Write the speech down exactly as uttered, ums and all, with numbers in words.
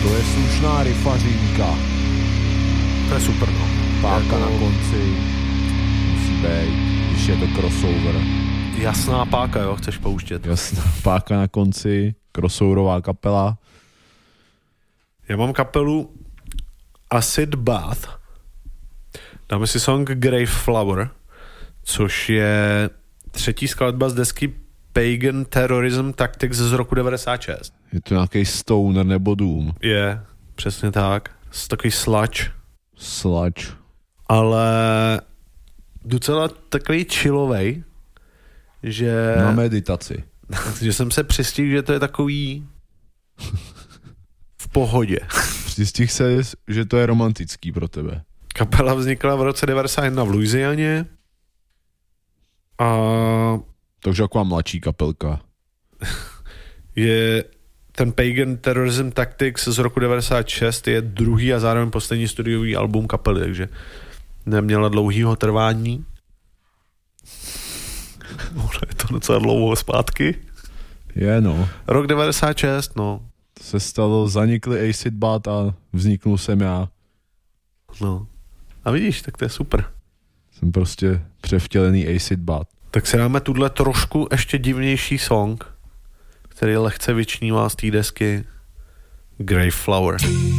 To je slušná rifařínka. To je super, no. Páka jako... na konci musí být, když je to crossover. Jasná páka, jo, chceš pouštět. Jasná páka na konci, crossoverová kapela. Já mám kapelu Acid Bath. Dáme si song Grave Flower, což je třetí skladba z desky Pagan Terrorism Tactics z roku devadesát šest. Je to nějaký stoner nebo doom? Je, přesně tak. Je takový sludge. Sludge. Ale docela takový chillovej, že... Na meditaci. že jsem se přistihl, že to je takový v pohodě. Přistihl se, že to je romantický pro tebe. Kapela vznikla v roce devadesát jedna v Louisianě a takže taková mladší kapelka. Je ten Pagan Terrorism Tactics z roku devadesát šest je druhý a zároveň poslední studiový album kapely, takže neměla dlouhýho trvání. Je to docela dlouho zpátky. Je, no. Rok devadesát šest, no. To se stalo, zanikly Acid Bath a vzniknul jsem já. No. A vidíš, tak to je super. Jsem prostě převtělený Acid Bath. Tak si dáme tuhle trošku ještě divnější song, který lehce vyčnívá z té desky Grave Flower.